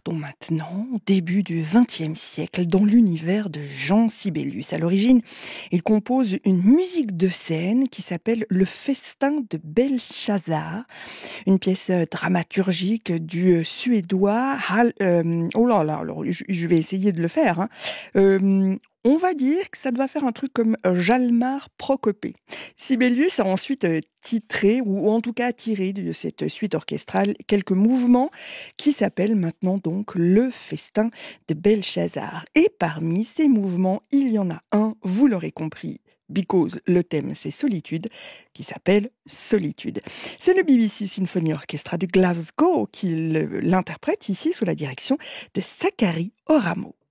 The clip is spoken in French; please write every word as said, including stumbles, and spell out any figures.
Partons maintenant au début du vingtième siècle dans l'univers de Jean Sibelius. À l'origine, il compose une musique de scène qui s'appelle Le Festin de Belshazzar, une pièce euh, dramaturgique du euh, suédois Hal. euh, oh là là, alors je, je vais essayer de le faire. hein. Euh, on va dire que ça doit faire un truc comme Jalmar Procopé. Sibelius a ensuite euh, titré, ou en tout cas tiré de cette suite orchestrale, quelques mouvements qui s'appellent maintenant donc le Festin de Belshazzar. Et parmi ces mouvements, il y en a un, vous l'aurez compris, because le thème c'est solitude, qui s'appelle Solitude. C'est le B B C Symphony Orchestra de Glasgow qui l'interprète ici sous la direction de Zachary Oramo.